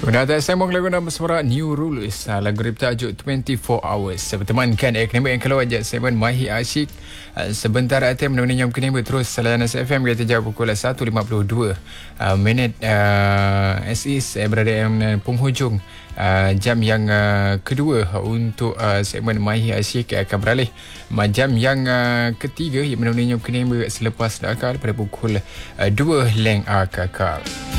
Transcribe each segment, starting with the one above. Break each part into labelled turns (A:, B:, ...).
A: Guna tak sambung lagu nama suara New Rules. Lagu bertajuk 24 Hours. Bertemankan Eknema yang keluar ajak segmen Mahir Asyik. Sebentar hati menemani Nyom Kenema terus Layanan FM kita jawab pukul 1.52 minit. SIS berada dalam penghujung jam yang kedua untuk segmen Mahir Asyik akan beralih jam yang ketiga yang menemani Nyom Kenema selepas akal pada pukul 2 leng akal.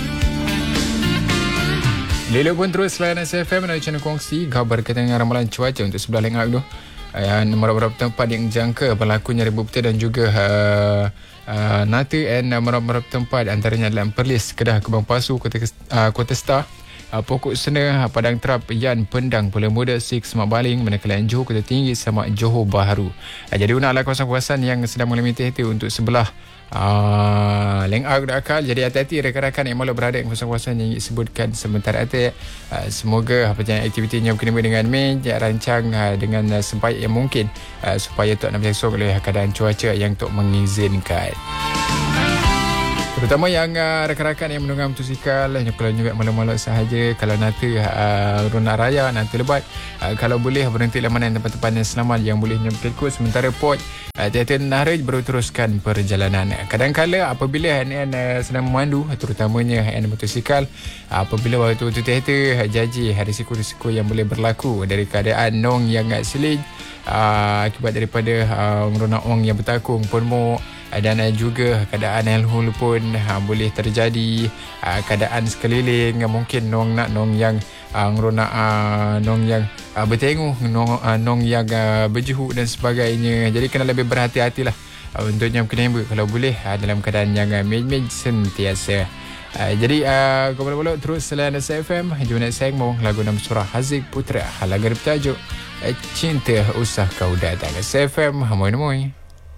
A: Lelo pun terus Layanan SFM dan channel kongsi khabar berkaitan dengan ramalan cuaca untuk sebelah lengak tu. Beberapa tempat yang jangka berlakunya ribu petir dan juga Nata dan beberapa tempat antaranya dalam Perlis, Kedah, Kebang Pasu, Kota Star, Pokok Sena, Padang Terap, Yan, Pendang, Pulau Muda, Sik, Semak Baling, manakala Johor, Kota Tinggi sama Johor Bahru. Jadi unalah kawasan-kawasan yang sedang mengalami itu untuk sebelah lengak akal. Jadi hati-hati rakan-rakan yang malu berada di kawasan-kawasan yang disebutkan sebentar atas. Semoga aktiviti yang kena dengan rancang dengan sebaik yang mungkin supaya tak nak berlangsung oleh keadaan cuaca yang tak mengizinkan. Terutama yang rakan-rakan yang menunggang motosikal, kalau juga malam-malam sahaja, kalau nanti Runa Raya, nanti lebat, kalau boleh berhenti laman tempat-tempat yang selamat yang boleh nyampe sementara port Tiada Nahra baru teruskan perjalanan. Kadang-kala apabila anda sedang memandu, terutamanya anda motosikal, apabila waktu tiada jaji risiko-risiko yang boleh berlaku dari keadaan nong yang seling akibat daripada merona ong yang bertakung pun dan juga keadaan alkohol pun boleh terjadi. Keadaan sekeliling mungkin nong yang ngerona nong yang bertengok, nong yang berjehuk dan sebagainya. Jadi kena lebih berhati-hatilah untuk Nyom Kenema kalau boleh dalam keadaan yang mej sentiasa. Jadi kau boleh terus Layanan SFM. Jom nak sengmong lagu nama surah Haziq Putra. Lagu bertajuk Cinta Usah Kau Datang. SFM Hamoy-Hamoy.